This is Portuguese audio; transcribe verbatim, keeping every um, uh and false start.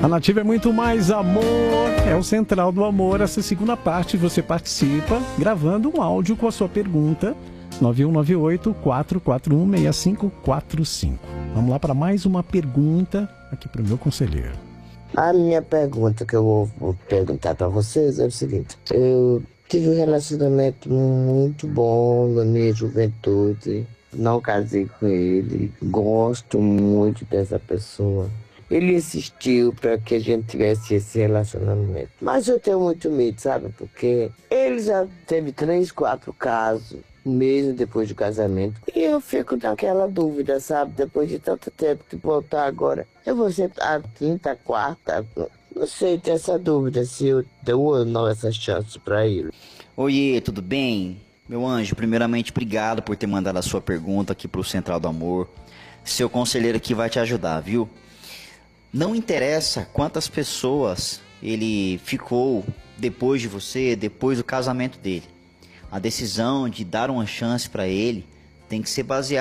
A Nativa é muito mais amor, é o Central do Amor. Essa segunda parte você participa gravando um áudio com a sua pergunta. nove um nove oito, quatro quatro um, seis cinco quatro cinco. Vamos lá para mais uma pergunta aqui para o meu conselheiro. A minha pergunta que eu vou, vou perguntar para vocês é o seguinte. Eu tive um relacionamento muito bom na minha juventude. Não casei com ele. Gosto muito dessa pessoa. Ele insistiu para que a gente tivesse esse relacionamento. Mas eu tenho muito medo, sabe? Porque ele já teve três, quatro casos, mesmo depois do casamento. E eu fico naquela dúvida, sabe? Depois de tanto tempo de voltar agora. Eu vou ser a quinta, a quarta. Não sei, ter essa dúvida se eu dou ou não essa chance para ele. Oiê, tudo bem? Meu anjo, primeiramente, obrigado por ter mandado a sua pergunta aqui pro Central do Amor. Seu conselheiro aqui vai te ajudar, viu? Não interessa quantas pessoas ele ficou depois de você, depois do casamento dele. A decisão de dar uma chance para ele tem que ser baseada